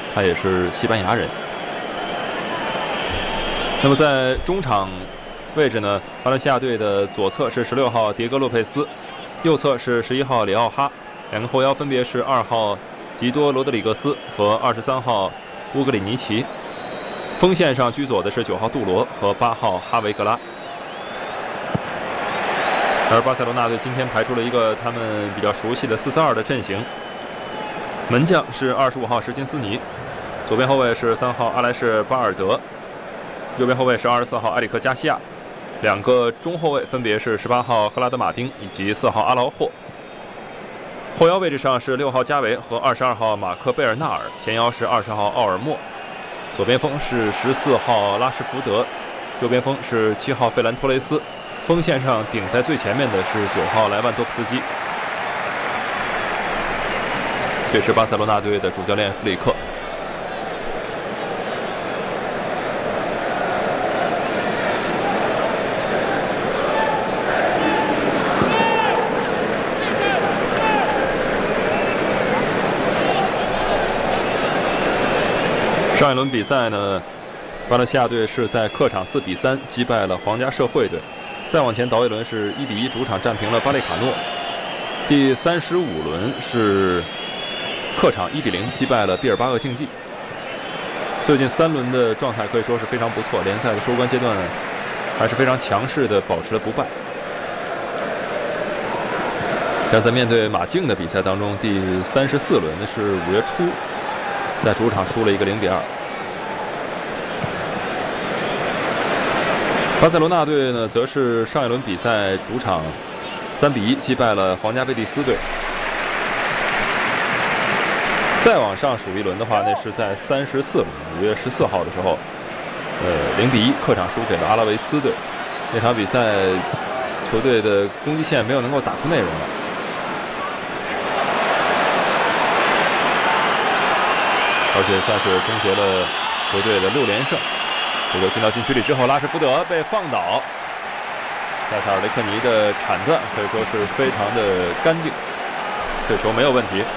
他也是西班牙人。那么在中场位置呢，巴伦西亚队的左侧是16号迭戈·洛佩斯，右侧是11号里奥哈，两个后腰分别是2号吉多·罗德里格斯和23号乌格里尼奇。锋线上居左的是9号杜罗和8号哈维格拉。而巴塞罗那队今天排出了一个他们比较熟悉的4-4-2的阵型，门将是25号什金斯尼，左边后卫是3号阿莱士巴尔德，右边后卫是24号埃里克加西亚，两个中后卫分别是18号赫拉德马丁以及4号阿劳霍。后腰位置上是6号加维和22号马克贝尔纳尔，前腰是20号奥尔莫，左边锋是14号拉什福德，右边锋是7号费兰托雷斯。锋线上顶在最前面的是9号莱万多夫斯基，这是巴塞罗那队的主教练弗里克。上一轮比赛呢，巴伦西亚队是在客场4比3击败了皇家社会队。再往前倒一轮是1比1主场战平了巴列卡诺，第35轮是客场1比0击败了毕尔巴鄂竞技。最近3轮的状态可以说是非常不错，联赛的收官阶段还是非常强势的保持了不败。但在面对马竞的比赛当中，第34轮的是5月初在主场输了一个0比2。巴塞罗那队呢，则是上一轮比赛主场3比1击败了皇家贝蒂斯队。再往上数一轮的话，那是在34轮5月14号的时候，0比1客场输给了阿拉维斯队。那场比赛球队的攻击线没有能够打出内容来，而且算是终结了球队的6连胜。这球进到禁区里之后，拉什福德被放倒，塞萨尔雷克尼的铲断可以说是非常的干净，这球没有问题。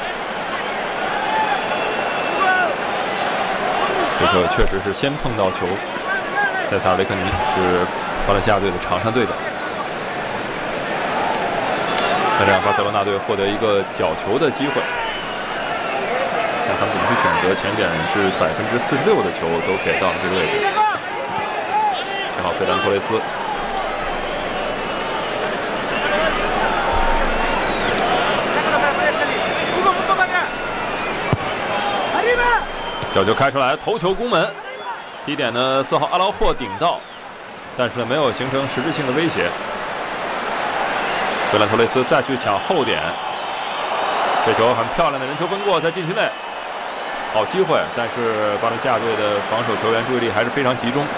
这球确实是先碰到球，塞萨尔雷克尼是巴伦西亚队的场上队长。那这样巴塞罗那队获得一个角球的机会，看他们怎么去选择。前点是46%的球都给到了这个位置。前好费兰托雷斯，角球开出来，头球攻门。第一点呢，4号阿劳霍顶到，但是呢没有形成实质性的威胁。费兰托雷斯再去抢后点，这球很漂亮的人球分过，在禁区内，好机会，但是巴伦西亚队的防守球员注意力还是非常集中。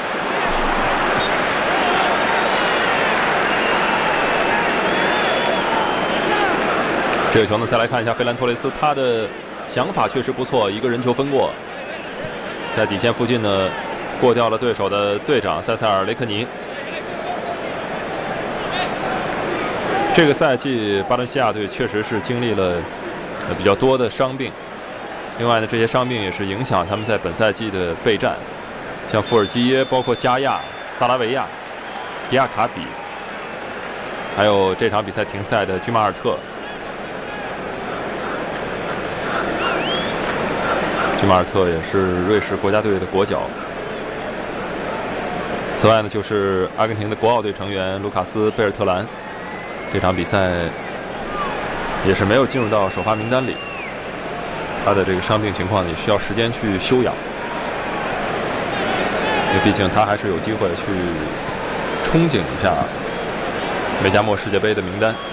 这个球呢，再来看一下费兰托雷斯，他的想法确实不错，一个人球分过，在底线附近呢过掉了对手的队长塞塞尔雷克尼。这个赛季巴伦西亚队确实是经历了比较多的伤病，另外呢，这些伤病也是影响他们在本赛季的备战，像富尔基耶、包括加亚、萨拉维亚、迪亚卡比，还有这场比赛停赛的居马尔特。居马尔特也是瑞士国家队的国脚。此外呢，就是阿根廷的国奥队成员卢卡斯·贝尔特兰，这场比赛也是没有进入到首发名单里。他的这个伤病情况也需要时间去休养，因为毕竟他还是有机会去憧憬一下美加墨世界杯的名单。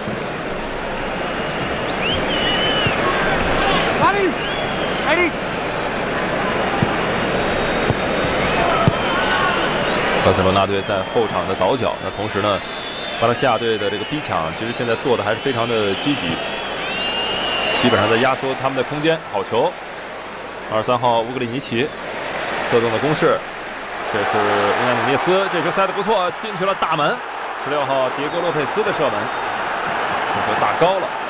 巴塞罗那队在后场的倒脚，那同时呢，巴伦西亚队的这个逼抢，其实现在做的还是非常的积极，基本上在压缩他们的空间。好球，23号乌格里尼奇策动的攻势，这是乌纳努涅斯，这球塞得不错，进去了大门。16号迭戈洛佩斯的射门，这球打高了。